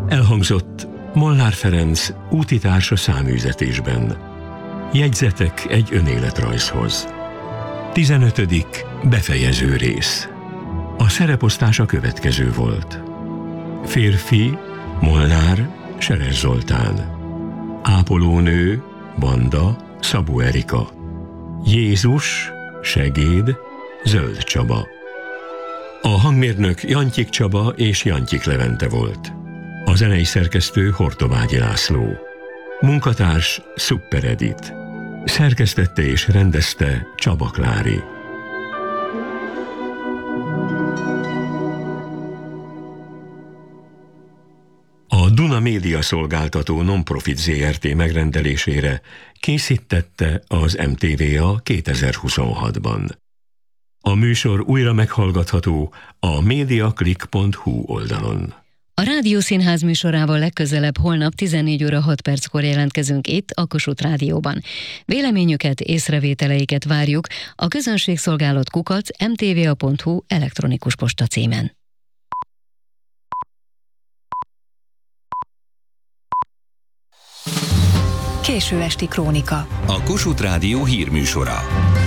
Elhangzott Molnár Ferenc útitársa száműzetésben. Jegyzetek egy önéletrajzhoz. 15. befejező rész. A szereposztás a következő volt. Férfi, Molnár, Seres Zoltán. Ápolónő, Banda, Szabó Erika. Jézus, Segéd, Zöld Csaba. A hangmérnök Jantyik Csaba és Jantyik Levente volt. A zenei szerkesztő Hortobágyi László. Munkatárs Szuper Edit. Szerkesztette és rendezte Csaba Klári. A Duna Média Szolgáltató Non-Profit Zrt. Megrendelésére készítette az MTVA 2026-ban. A műsor újra meghallgatható a mediaclick.hu oldalon. A Rádiószínház műsorával legközelebb holnap 14 óra 6 perckor jelentkezünk itt a Kossuth Rádióban. Véleményüket, észrevételeiket várjuk a közönségszolgálat@mtva.hu elektronikus posta címen. Késő esti krónika. A Kossuth Rádió hírműsora.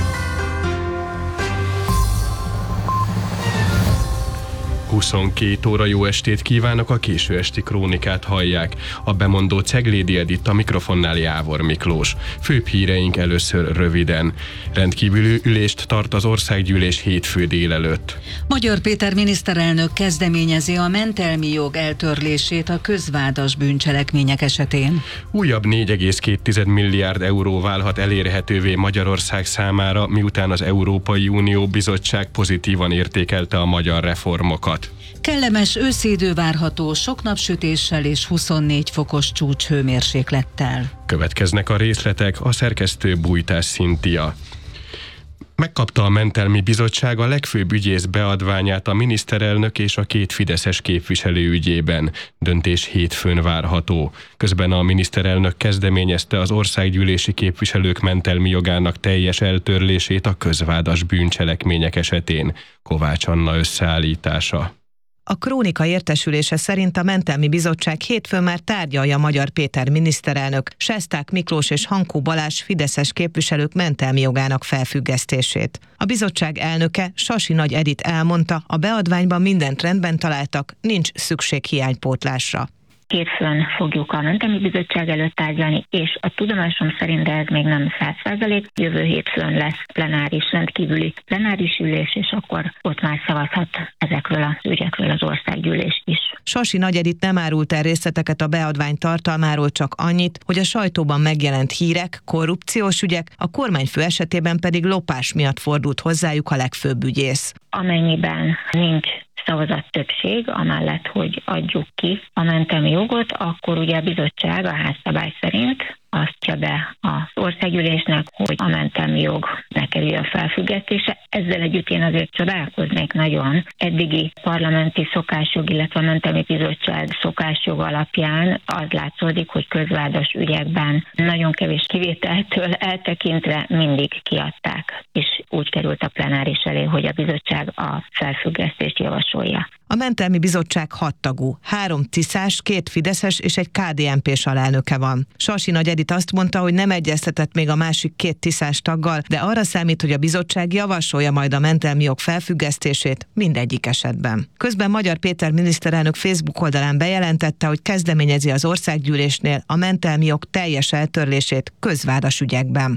22 óra, jó estét kívánok, a késő esti krónikát hallják. A bemondó Ceglédi Edith, a mikrofonnál Jávor Miklós. Főbb híreink először röviden. Rendkívüli ülést tart az országgyűlés hétfő délelőtt. Magyar Péter miniszterelnök kezdeményezi a mentelmi jog eltörlését a közvádas bűncselekmények esetén. Újabb 4,2 milliárd euró válhat elérhetővé Magyarország számára, miután az Európai Unió Bizottság pozitívan értékelte a magyar reformokat. Kellemes őszidő várható, sok napsütéssel és 24 fokos csúcshőmérséklettel. Következnek a részletek, a szerkesztő Bújtás Szintia. Megkapta a Mentelmi Bizottság a legfőbb ügyész beadványát a miniszterelnök és a két fideszes képviselő ügyében. Döntés hétfőn várható. Közben a miniszterelnök kezdeményezte az országgyűlési képviselők mentelmi jogának teljes eltörlését a közvádas bűncselekmények esetén. Kovács Anna összeállítása. A krónika értesülése szerint a Mentelmi Bizottság hétfőn már tárgyalja Magyar Péter miniszterelnök, Sesták Miklós és Hankó Balázs fideszes képviselők mentelmi jogának felfüggesztését. A bizottság elnöke, Sasi Nagy Edith elmondta, a beadványban mindent rendben találtak, nincs szükség hiánypótlásra. Hétfőn fogjuk a Mentelmi Bizottság előtt tárgyalni, és a tudomásom szerint, de ez még nem 100%, jövő hétfőn lesz rendkívüli plenáris ülés, és akkor ott már szavazhat ezekről az ügyekről az országgyűlés is. Sasi Nagy Edith nem árult el részleteket a beadvány tartalmáról, csak annyit, hogy a sajtóban megjelent hírek, korrupciós ügyek, a kormányfő esetében pedig lopás miatt fordult hozzájuk a legfőbb ügyész. Amennyiben nincs szavazat többség, amellett, hogy adjuk ki a mentelmi jogot, akkor ugye a bizottság a házszabály szerint azt be az országgyűlésnek, hogy a mentelmi jog ne kerüljön felfüggesztése. Ezzel együtt én azért csodálkoznék nagyon. Eddigi parlamenti szokásjog, illetve a Mentelmi Bizottság szokásjog alapján az látszódik, hogy közvádas ügyekben nagyon kevés kivételtől eltekintve mindig kiadták, és úgy került a plenáris elé, hogy a bizottság a felfüggesztést javasolja. A Mentelmi Bizottság 6 tagú, 3 tiszás, 2 fideszes és egy KDNP-s alelnöke van. Sasi Nagy Edith azt mondta, hogy nem egyeztetett még a másik 2 tiszás taggal, de arra számít, hogy a bizottság javasolja majd a mentelmi jog felfüggesztését mindegyik esetben. Közben Magyar Péter miniszterelnök Facebook oldalán bejelentette, hogy kezdeményezi az országgyűlésnél a mentelmi jog teljes eltörlését közvádas ügyekben.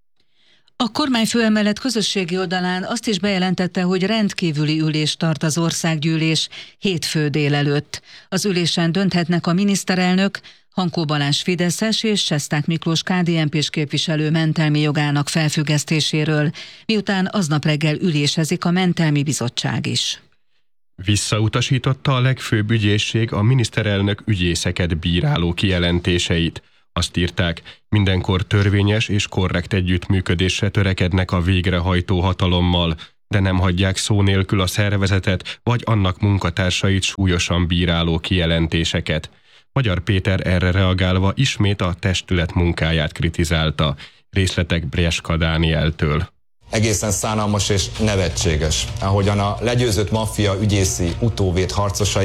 A kormányfő emellett közösségi oldalán azt is bejelentette, hogy rendkívüli ülést tart az országgyűlés hétfő délelőtt. Az ülésen dönthetnek a miniszterelnök, Hankó Balázs fideszes és Sesták Miklós KDNP-s képviselő mentelmi jogának felfüggesztéséről, miután aznap reggel ülésezik a Mentelmi Bizottság is. Visszautasította a legfőbb ügyészség a miniszterelnök ügyészeket bíráló kijelentéseit. Azt írták, mindenkor törvényes és korrekt együttműködésre törekednek a végrehajtó hatalommal, de nem hagyják szó nélkül a szervezetet vagy annak munkatársait súlyosan bíráló kijelentéseket. Magyar Péter erre reagálva ismét a testület munkáját kritizálta. Részletek Brieska Dánieltől. Egészen szánalmas és nevetséges, ahogyan a legyőzött maffia ügyészi utóvét harcosai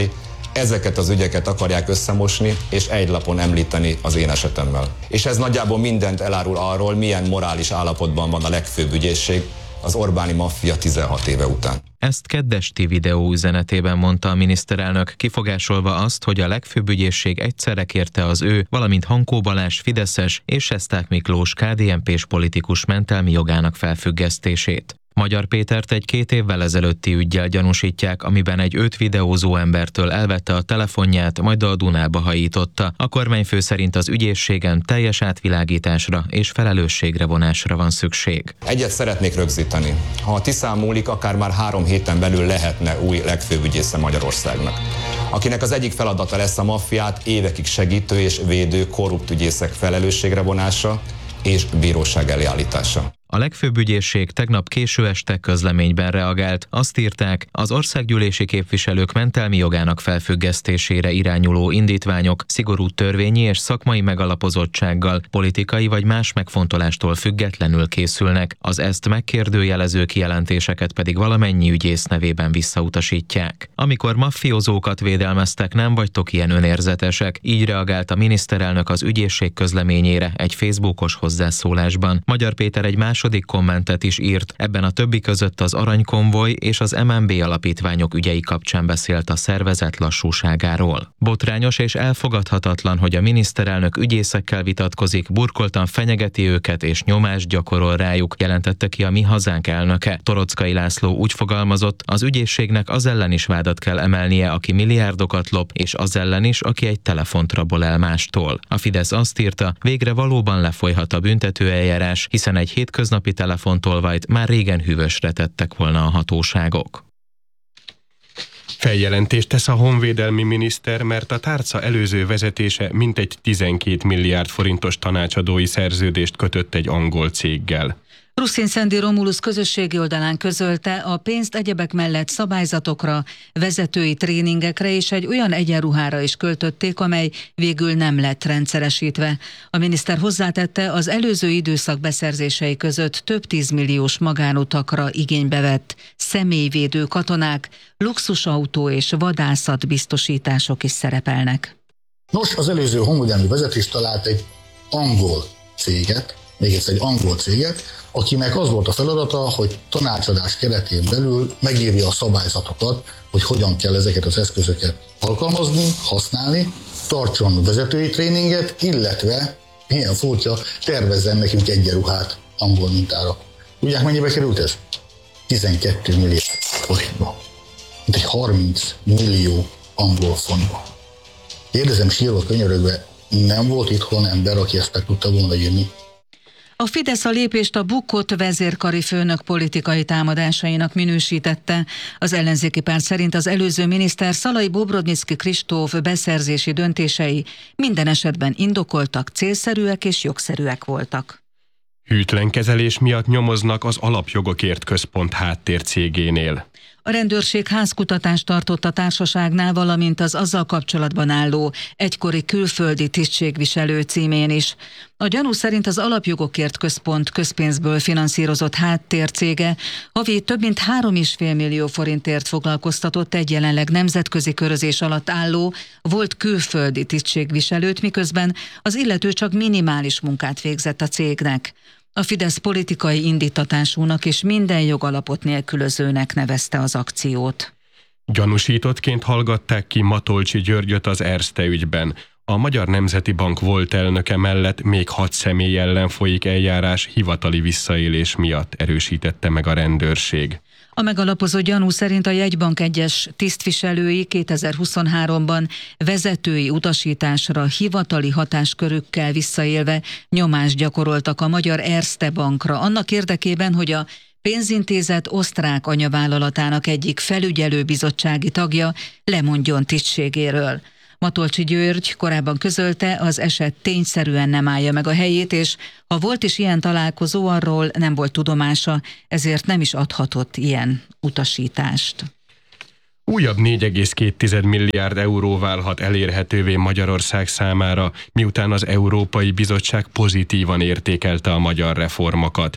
ezeket az ügyeket akarják összemosni, és egy lapon említeni az én esetemmel. És ez nagyjából mindent elárul arról, milyen morális állapotban van a legfőbb ügyészség az Orbáni maffia 16 éve után. Ezt kedd esti videó üzenetében mondta a miniszterelnök, kifogásolva azt, hogy a legfőbb ügyészség egyszerre kérte az ő, valamint Hankó Balázs fideszes és Sesták Miklós KDNP-s politikus mentelmi jogának felfüggesztését. Magyar Pétert egy 2 évvel ezelőtti üggyel gyanúsítják, amiben egy őt videózó embertől elvette a telefonját, majd a Dunába hajította. A kormányfő szerint az ügyészségen teljes átvilágításra és felelősségre vonásra van szükség. Egyet szeretnék rögzíteni. Ha a Tiszán múlik, akár már 3 héten belül lehetne új legfőbb ügyésze Magyarországnak, akinek az egyik feladata lesz a maffiát évekig segítő és védő korrupt ügyészek felelősségre vonása és bíróság elé állítása. A legfőbb ügyészség tegnap késő este közleményben reagált. Azt írták, az országgyűlési képviselők mentelmi jogának felfüggesztésére irányuló indítványok szigorú törvényi és szakmai megalapozottsággal, politikai vagy más megfontolástól függetlenül készülnek, az ezt megkérdőjelező kijelentéseket pedig valamennyi ügyész nevében visszautasítják. Amikor maffiózókat védelmeztek, nem vagytok ilyen önérzetesek, így reagált a miniszterelnök az ügyészség közleményére egy Facebookos hozzászólásban. Magyar Péter egy második kommentet is írt, ebben a többi között az Aranykonvoj és az MNB alapítványok ügyei kapcsán beszélt a szervezet lassúságáról. Botrányos és elfogadhatatlan, hogy a miniszterelnök ügyészekkel vitatkozik, burkoltan fenyegeti őket és nyomást gyakorol rájuk, jelentette ki a Mi Hazánk elnöke. Toroczkai László úgy fogalmazott, az ügyészségnek az ellen is vádat kell emelnie, aki milliárdokat lop, és az ellen is, aki egy telefont rabol el mástól. A Fidesz azt írta, végre valóban lefolyhat a büntetőeljárás, hiszen egy hétköznapi telefontolvajt már régen hűvösre tettek volna a hatóságok. Feljelentést tesz a honvédelmi miniszter, mert a tárca előző vezetése mintegy 12 milliárd forintos tanácsadói szerződést kötött egy angol céggel. Ruszin Szendi Romulus közösségi oldalán közölte, a pénzt egyebek mellett szabályzatokra, vezetői tréningekre és egy olyan egyenruhára is költötték, amely végül nem lett rendszeresítve. A miniszter hozzátette, az előző időszak beszerzései között több 10 milliós magánutakra igénybe vett személyvédő katonák, luxusautó és vadászatbiztosítások is szerepelnek. Nos, az előző honvédelmi vezetés talált egy angol céget, még egyszer egy angol céget, akinek az volt a feladata, hogy tanácsadás keretén belül megírja a szabályzatokat, hogy hogyan kell ezeket az eszközöket alkalmazni, használni, tartson vezetői tréninget, illetve, milyen furcsa, tervezzen nekünk egyenruhát angol mintára. Tudják, mennyibe került ez? 12 milliárd forintba. Mint egy 30 millió angol fontba. Kérdezem sírva könyörögve, nem volt itthon ember, aki ezt meg tudta volna írni? A Fidesz a lépést a bukott vezérkari főnök politikai támadásainak minősítette. Az ellenzéki párt szerint az előző miniszter Szalai Bobrodnicki Kristóf beszerzési döntései minden esetben indokoltak, célszerűek és jogszerűek voltak. Hűtlen kezelés miatt nyomoznak az Alapjogokért Központ háttércégénél. A rendőrség házkutatást tartott a társaságnál, valamint az azzal kapcsolatban álló egykori külföldi tisztségviselő címén is. A gyanú szerint az Alapjogokért Központ közpénzből finanszírozott háttércége havi több mint 3,5 millió forintért foglalkoztatott egy jelenleg nemzetközi körözés alatt álló volt külföldi tisztségviselőt, miközben az illető csak minimális munkát végzett a cégnek. A Fidesz politikai indítatásúnak és minden jogalapot nélkülözőnek nevezte az akciót. Gyanúsítottként hallgatták ki Matolcsy Györgyöt az Erste ügyben. A Magyar Nemzeti Bank volt elnöke mellett még 6 személy ellen folyik eljárás hivatali visszaélés miatt, erősítette meg a rendőrség. A megalapozott gyanú szerint a jegybank egyes tisztviselői 2023-ban vezetői utasításra hivatali hatáskörükkel visszaélve nyomást gyakoroltak a Magyar Erste Bankra annak érdekében, hogy a pénzintézet osztrák anyavállalatának egyik felügyelőbizottsági tagja lemondjon tisztségéről. Matolcsy György korábban közölte, az eset tényszerűen nem állja meg a helyét, és ha volt is ilyen találkozó, arról nem volt tudomása, ezért nem is adhatott ilyen utasítást. Újabb 4,2 milliárd euró válhat elérhetővé Magyarország számára, miután az Európai Bizottság pozitívan értékelte a magyar reformokat.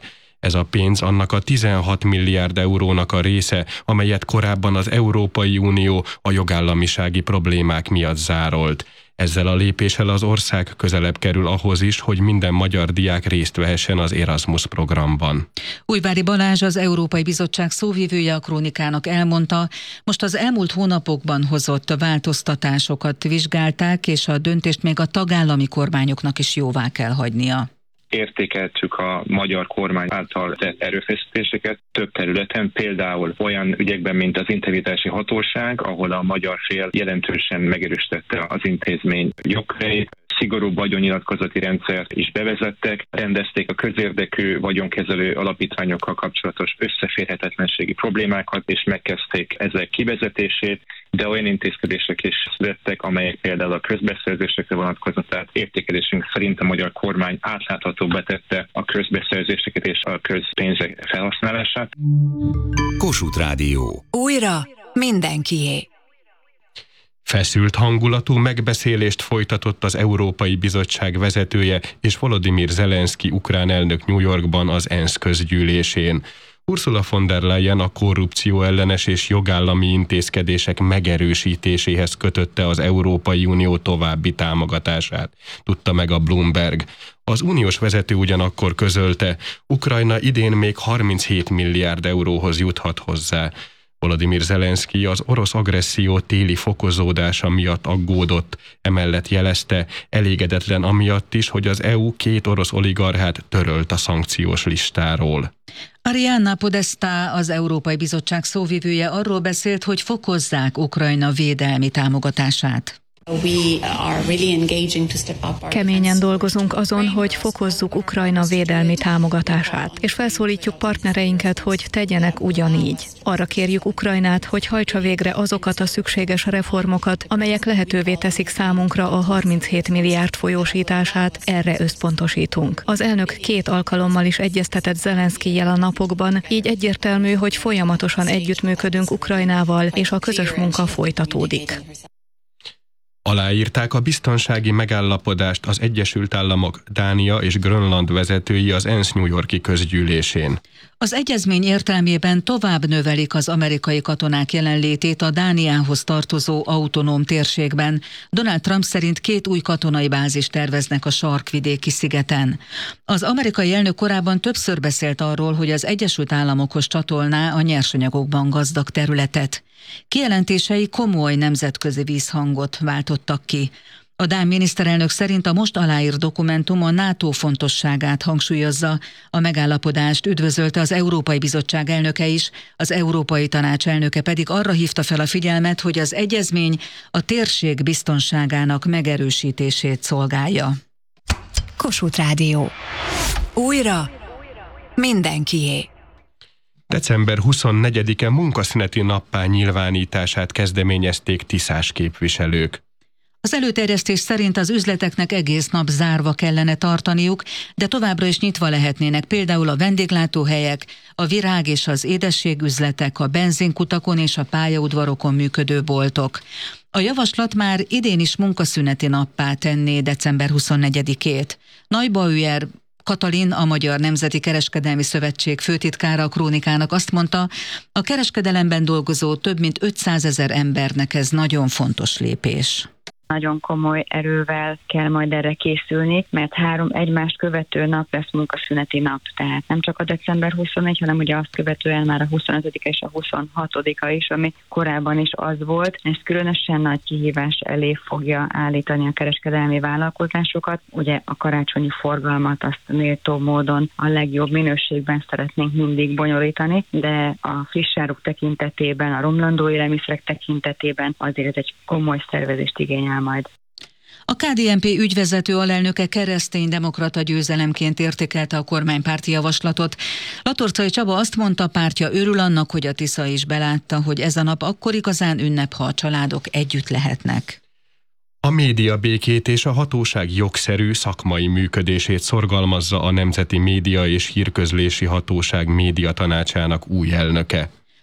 Ez a pénz annak a 16 milliárd eurónak a része, amelyet korábban az Európai Unió a jogállamisági problémák miatt zárolt. Ezzel a lépéssel az ország közelebb kerül ahhoz is, hogy minden magyar diák részt vehessen az Erasmus programban. Újvári Balázs, az Európai Bizottság szóvivője a Krónikának elmondta, most az elmúlt hónapokban hozott változtatásokat vizsgálták, és a döntést még a tagállami kormányoknak is jóvá kell hagynia. Értékeltük a magyar kormány által tett erőfeszítéseket több területen, például olyan ügyekben, mint az integritási hatóság, ahol a magyar fél jelentősen megerősítette az intézmény jogköreit, szigorúbb vagyonnyilatkozati rendszert is bevezettek, rendezték a közérdekű vagyonkezelő alapítványokkal kapcsolatos összeférhetetlenségi problémákat, és megkezdték ezek kivezetését, de olyan intézkedések is születtek, amelyek például a közbeszerzésekre vonatkozott, tehát értékelésünk szerint a magyar kormány átláthatóbbá tette a közbeszerzéseket és a közpénzek felhasználását. Kossuth Rádió. Újra mindenkié. Feszült hangulatú megbeszélést folytatott az Európai Bizottság vezetője és Volodymyr Zelenszky ukrán elnök New Yorkban az ENSZ közgyűlésén. Ursula von der Leyen a korrupció ellenes és jogállami intézkedések megerősítéséhez kötötte az Európai Unió további támogatását, tudta meg a Bloomberg. Az uniós vezető ugyanakkor közölte, Ukrajna idén még 37 milliárd euróhoz juthat hozzá. Volodymyr Zelenszky az orosz agresszió téli fokozódása miatt aggódott, emellett jelezte, elégedetlen amiatt is, hogy az EU 2 orosz oligarchát törölt a szankciós listáról. Arianna Podesta, az Európai Bizottság szóvivője arról beszélt, hogy fokozzák Ukrajna védelmi támogatását. Keményen dolgozunk azon, hogy fokozzuk Ukrajna védelmi támogatását, és felszólítjuk partnereinket, hogy tegyenek ugyanígy. Arra kérjük Ukrajnát, hogy hajtsa végre azokat a szükséges reformokat, amelyek lehetővé teszik számunkra a 37 milliárd folyósítását, erre összpontosítunk. Az elnök 2 alkalommal is egyeztetett Zelenszkijjel a napokban, így egyértelmű, hogy folyamatosan együttműködünk Ukrajnával, és a közös munka folytatódik. Aláírták a biztonsági megállapodást az Egyesült Államok, Dánia és Grönland vezetői az ENSZ New York-i közgyűlésén. Az egyezmény értelmében tovább növelik az amerikai katonák jelenlétét a Dániához tartozó autonóm térségben. Donald Trump szerint 2 új katonai bázist terveznek a sarkvidéki szigeten. Az amerikai elnök korábban többször beszélt arról, hogy az Egyesült Államokhoz csatolná a nyersanyagokban gazdag területet. Kijelentései komoly nemzetközi vízhangot váltottak ki. A dán miniszterelnök szerint a most aláírt dokumentum a NATO fontosságát hangsúlyozza. A megállapodást üdvözölte az Európai Bizottság elnöke is, az Európai Tanács elnöke pedig arra hívta fel a figyelmet, hogy az egyezmény a térség biztonságának megerősítését szolgálja. Kossuth Rádió. Újra mindenkié. December 24-e munkaszüneti nappá nyilvánítását kezdeményezték tiszás képviselők. Az előterjesztés szerint az üzleteknek egész nap zárva kellene tartaniuk, de továbbra is nyitva lehetnének például a vendéglátóhelyek, a virág és az édességüzletek, a benzinkutakon és a pályaudvarokon működő boltok. A javaslat már idén is munkaszüneti nappá tenné december 24-ét. Neubaur Katalin, a Magyar Nemzeti Kereskedelmi Szövetség főtitkára a Krónikának azt mondta, a kereskedelemben dolgozó több mint 500 000 embernek ez nagyon fontos lépés. Nagyon komoly erővel kell majd erre készülni, mert 3 egymást követő nap lesz munkaszüneti nap. Tehát nem csak a december 24, hanem ugye azt követően már a 25 és a 26-a is, ami korábban is az volt. Ez különösen nagy kihívás elé fogja állítani a kereskedelmi vállalkozásokat. Ugye a karácsonyi forgalmat azt méltó módon a legjobb minőségben szeretnénk mindig bonyolítani, de a friss áruk tekintetében, a romlandó élelmiszerek tekintetében azért ez egy komoly szervezést igényel majd. A KDNP ügyvezető alelnöke kereszténydemokrata győzelemként értékelte a kormánypárti javaslatot. Latorcai Csaba azt mondta, pártja örül annak, hogy a Tisza is belátta, hogy ez a nap akkor igazán ünnep, ha a családok együtt lehetnek. A médiabékét és a hatóság jogszerű szakmai működését szorgalmazza a Nemzeti Média és Hírközlési Hatóság médiatanácsának új elnöke.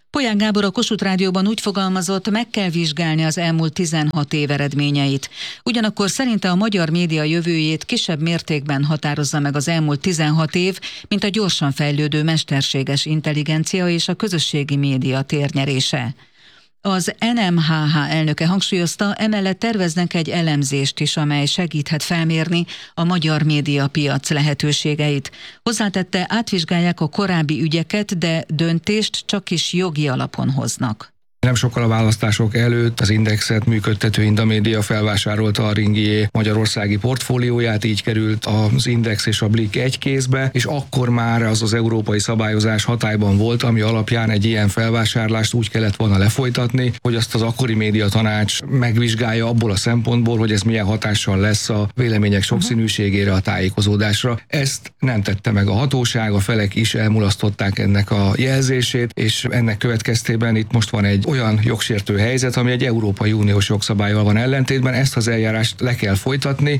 Polyák Gábor a Kossuth Rádióban úgy fogalmazott, meg kell vizsgálni az elmúlt 16 év eredményeit. Ugyanakkor szerinte a magyar média jövőjét kisebb mértékben határozza meg az elmúlt 16 év, mint a gyorsan fejlődő mesterséges intelligencia és a közösségi média térnyerése. Az NMHH elnöke hangsúlyozta, emellett terveznek egy elemzést is, amely segíthet felmérni a magyar médiapiac lehetőségeit. Hozzátette, átvizsgálják a korábbi ügyeket, de döntést csak is jogi alapon hoznak. Nem sokkal a választások előtt az Indexet működtető Indamédia felvásárolta a Ringié magyarországi portfólióját, így került az Index és a Blik egy kézbe, és akkor már az európai szabályozás hatályban volt, ami alapján egy ilyen felvásárlást úgy kellett volna lefolytatni, hogy azt az akkori médiatanács megvizsgálja abból a szempontból, hogy ez milyen hatással lesz a vélemények sokszínűségére, a tájékozódásra. Ezt nem tette meg a hatóság, a felek is elmulasztották ennek a jelzését, és ennek következtében itt most van egy olyan jogsértő helyzet, ami egy Európai Uniós jogszabállyal van ellentétben, ezt az eljárást le kell folytatni.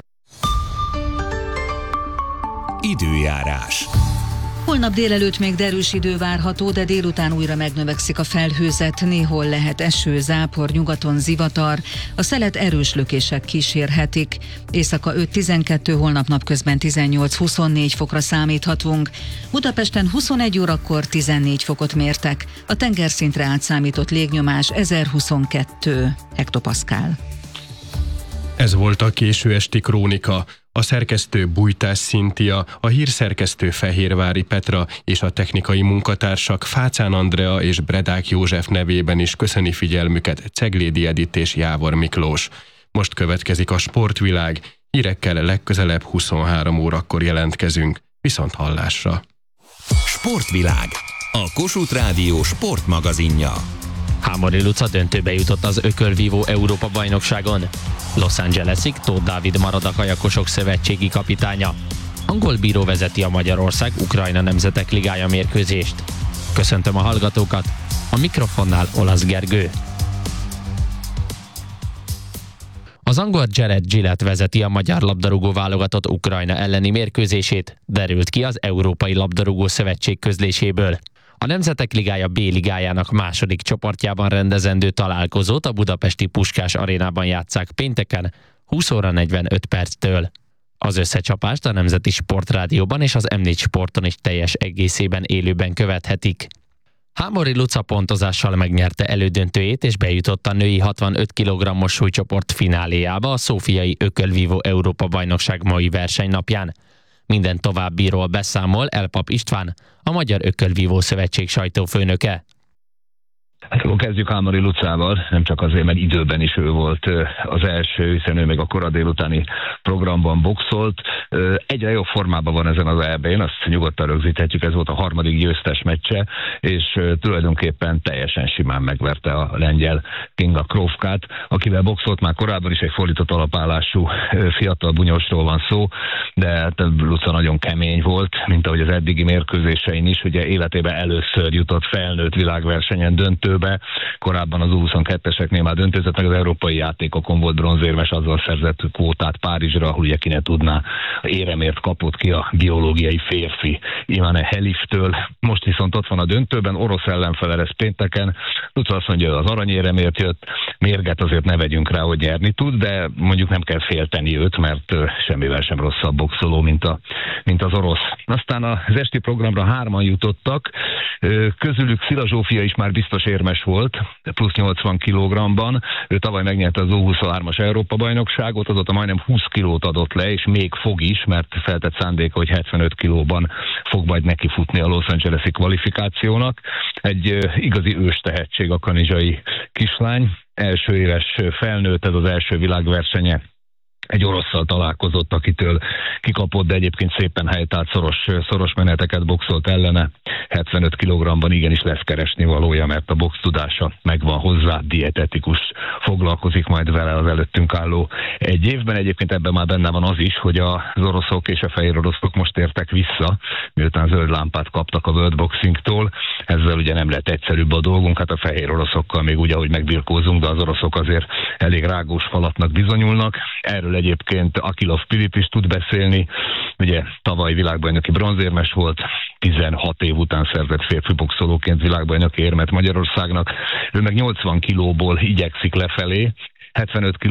Időjárás. Holnap délelőtt még derűs idő várható, de délután újra megnövekszik a felhőzet, néhol lehet eső, zápor, nyugaton zivatar, a szelet erős lökések kísérhetik. Éjszaka 5-12, holnap napközben 18-24 fokra számíthatunk. Budapesten 21 órakor 14 fokot mértek, a tengerszintre átszámított légnyomás 1022 hektopaszkál. Ez volt a késő esti krónika. A szerkesztő Bújtás Szintia, a hírszerkesztő Fehérvári Petra és a technikai munkatársak Fácán Andrea és Bredák József nevében is köszöni figyelmüket Ceglédi Edit és Jávor Miklós. Most következik a Sportvilág, hírekkel legközelebb 23 órakor jelentkezünk. Viszont hallásra! Sportvilág, a Kossuth Rádió sportmagazinja. Hámori Luca döntőbe jutott az ökölvívó Európa-bajnokságon. Los Angelesig Tóth Dávid marad a kajakosok szövetségi kapitánya. Angol bíró vezeti a Magyarország-Ukrajna Nemzetek Ligája mérkőzést. Köszöntöm a hallgatókat, a mikrofonnál Olasz Gergő. Az angol Jared Gillett vezeti a magyar labdarúgó válogatott Ukrajna elleni mérkőzését, derült ki az Európai Labdarúgó Szövetség közléséből. A Nemzetek Ligája B ligájának második csoportjában rendezendő találkozót a budapesti Puskás arénában játsszák pénteken 20 óra 45 perctől. Az összecsapást a Nemzeti Sportrádióban és az M4 Sporton is teljes egészében élőben követhetik. Hámori Luca pontozással megnyerte elődöntőjét és bejutott a női 65 kg-os súlycsoport fináléjába a szófiai ökölvívó Európa-bajnokság mai versenynapján. Minden továbbiról beszámol Elpap István, a Magyar Ökölvívó Szövetség sajtófőnöke. Hát akkor kezdjük Hámori Lucával, nem csak azért, mert időben is ő volt az első, hiszen ő még a kora délutáni programban boxolt. Egyre jobb formában van ezen az EB-n, azt nyugodtan rögzíthetjük, ez volt a harmadik győztes meccse, és tulajdonképpen teljesen simán megverte a lengyel Kinga Krófkát, akivel boxolt már korábban is, egy fordított alapállású fiatal bunyósról van szó, de Luca nagyon kemény volt, mint ahogy az eddigi mérkőzésein is, ugye életében először jutott felnőtt világversenyen döntőbe, korábban az U22-eseknél már döntőzött, meg az európai játékokon volt bronzérmes, azzal szerzett kvótát Párizsra, ahol ugye ki ne tudná, éremért kapott ki a biológiai férfi Imane Heliftől. Most viszont ott van a döntőben, orosz ellenfele lesz pénteken. Luca azt mondja, az aranyéremért jött, mérget azért ne vegyünk rá, hogy nyerni tud, de mondjuk nem kell félteni őt, mert semmivel sem rosszabb boxoló, mint az orosz. Aztán az esti programra 3-an jutottak, közülük Szila Zsófia is már biztos érmes volt, plusz 80 kg-ban. Ő tavaly megnyerte az U23-as Európa-bajnokságot, azóta majdnem 20 kilót adott le, és még fog is, mert feltett szándéka, hogy 75 kilóban fog majd neki futni a Los Angeles-i kvalifikációnak. Egy igazi őstehetség a kanizsai kislány. Első éves felnőtt, ez az első világversenye. Egy orosszal találkozott, akitől kikapott, de egyébként szépen helytált, szoros meneteket boxolt ellene. 75 kg-ban igenis lesz keresni valója, mert a box tudása megvan hozzá, dietetikus, foglalkozik majd vele az előttünk álló egy évben. Egyébként ebben már benne van az is, hogy az oroszok és a fehér oroszok most értek vissza, miután zöld lámpát kaptak a World Boxingtól. Ezzel ugye nem lett egyszerűbb a dolgunk, hát a fehér oroszokkal még úgy, ahogy megbirkózunk, de az oroszok azért elég rágós falatnak bizonyulnak. Erről egyébként Akilov Filip is tud beszélni, ugye tavaly világbajnoki bronzérmes volt, 16 év után szerzett férfi boxolóként világbajnoki érmet Magyarországnak. Ő meg 80 kilóból igyekszik lefelé, 75